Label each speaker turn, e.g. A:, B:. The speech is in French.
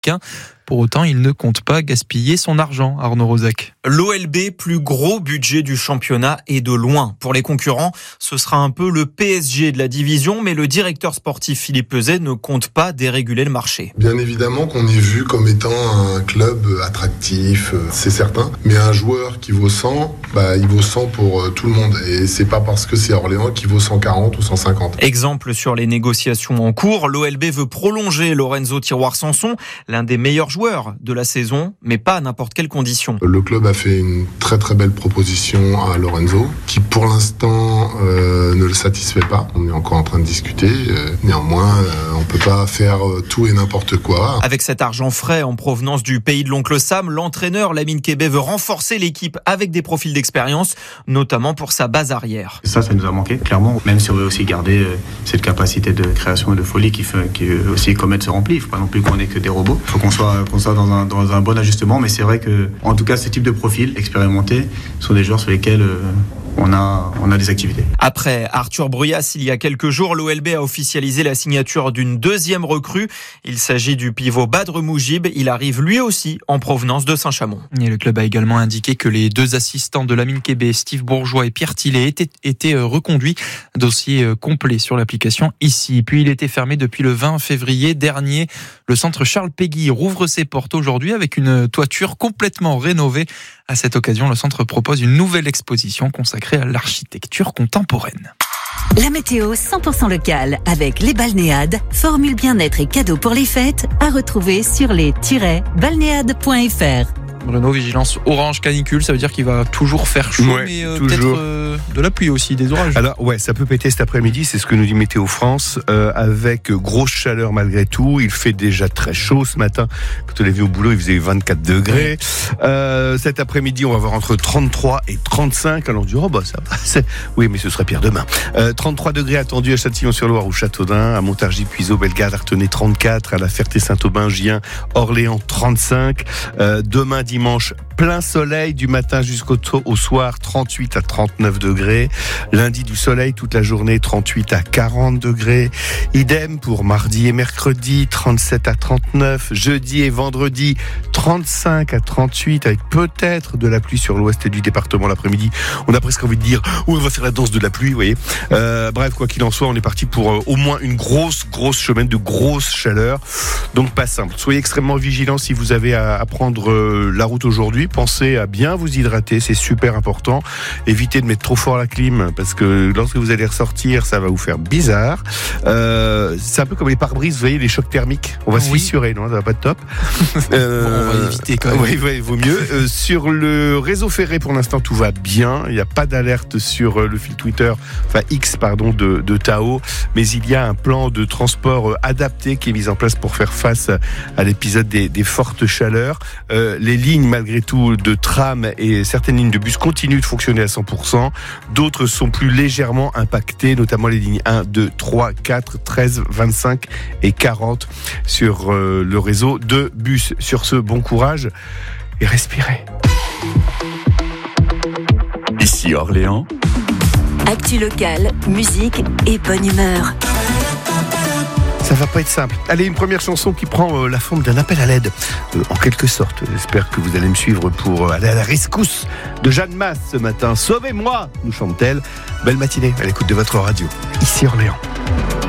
A: qu'un. Pour autant, il ne compte pas gaspiller son argent, Arnaud Rosac.
B: L'OLB, plus gros budget du championnat et de loin. Pour les concurrents, ce sera un peu le PSG de la division, mais le directeur sportif Philippe Peuzet ne compte pas déréguler le marché.
C: Bien évidemment qu'on est vu comme étant un club attractif, c'est certain, mais un joueur qui vaut 100, il vaut 100 pour tout le monde, et c'est pas parce que c'est Orléans qui vaut 140 ou 150.
B: Exemple sur les négociations en cours, l'OLB veut prolonger Lorenzo Tiroir-Sanson, l'un des meilleurs joueurs de la saison, mais pas à n'importe quelles conditions.
C: Le club a fait une très très belle proposition à Lorenzo, qui pour l'instant ne le satisfait pas. On est encore en train de discuter. Néanmoins, on peut pas faire tout et n'importe quoi.
B: Avec cet argent frais en provenance du pays de l'oncle Sam, l'entraîneur Lamine Kébé veut renforcer l'équipe avec des profils d'expérience, notamment pour sa base arrière.
D: Ça nous a manqué, clairement. Même si on veut aussi garder cette capacité de création et de folie qui aussi Comet se remplit. Il ne faut pas non plus qu'on ait que des robots. Il faut qu'on soit dans un bon ajustement, mais c'est vrai que, en tout cas, ce type de profils expérimentés sont des joueurs sur lesquels on a des activités.
B: Après Arthur Bruyas, il y a quelques jours, l'OLB a officialisé la signature d'une deuxième recrue. Il s'agit du pivot Badr Moujib. Il arrive lui aussi en provenance de Saint-Chamond.
A: Et le club a également indiqué que les deux assistants de Lamine Kébé, Steve Bourgeois et Pierre Tillet, étaient reconduits. Dossier complet sur l'application ici. Puis il était fermé depuis le 20 février dernier. Le centre Charles Péguy rouvre ses portes aujourd'hui avec une toiture complètement rénovée. À cette occasion, le centre propose une nouvelle exposition consacrée à l'architecture contemporaine.
E: La météo 100% locale avec les balnéades, formule bien-être et cadeaux pour les fêtes à retrouver sur les-balnéades.fr.
A: Bruno, vigilance orange canicule, ça veut dire qu'il va toujours faire chaud, mais peut-être de la pluie aussi, des orages.
F: Alors ça peut péter cet après-midi, c'est ce que nous dit Météo France, avec grosse chaleur malgré tout. Il fait déjà très chaud ce matin. Quand on est vu au boulot, il faisait 24 degrés. Cet après-midi, on va avoir entre 33 et 35. Alors on dit, ça va. Oui, mais ce serait pire demain. 33 degrés attendus à Châtillon-sur-Loire ou Châteaudun, à Montargis, Puiseaux, Bellegarde, Artenay 34, à La Ferté-Saint-Aubin, Gien, Orléans 35. Demain dimanche, plein soleil du matin jusqu'au soir, 38 à 39 degrés. Lundi, du soleil toute la journée, 38 à 40 degrés. Idem pour mardi et mercredi, 37 à 39. Jeudi et vendredi, 35 à 38, avec peut-être de la pluie sur l'ouest du département l'après-midi. On a presque envie de dire, on va faire la danse de la pluie, vous voyez. Bref, quoi qu'il en soit, on est parti pour au moins une grosse semaine de grosse chaleur. Donc pas simple. Soyez extrêmement vigilants si vous avez à prendre la route aujourd'hui. Pensez à bien vous hydrater, c'est super important. Évitez de mettre trop fort la clim, parce que lorsque vous allez ressortir, ça va vous faire bizarre. C'est un peu comme les pare-brises, vous voyez, les chocs thermiques. On va se fissurer, non, ça va pas être top.
A: On va éviter quand même.
F: Oui, il vaut mieux. Sur le réseau ferré, pour l'instant, tout va bien. Il n'y a pas d'alerte sur le fil Twitter, X, de Tao, mais il y a un plan de transport adapté qui est mis en place pour faire face à l'épisode des fortes chaleurs. Les lignes, malgré tout, de tram et certaines lignes de bus continuent de fonctionner à 100%. D'autres sont plus légèrement impactées, notamment les lignes 1, 2, 3, 4, 13, 25 et 40 sur le réseau de bus. Sur ce, bon courage et respirez.
G: Ici Orléans.
E: Actu locale, musique et bonne humeur.
F: Ça va pas être simple. Allez, une première chanson qui prend la forme d'un appel à l'aide, en quelque sorte. J'espère que vous allez me suivre pour aller à la rescousse de Jeanne Masse ce matin. Sauvez-moi, nous chante-t-elle. Belle matinée à l'écoute de votre radio. Ici Orléans.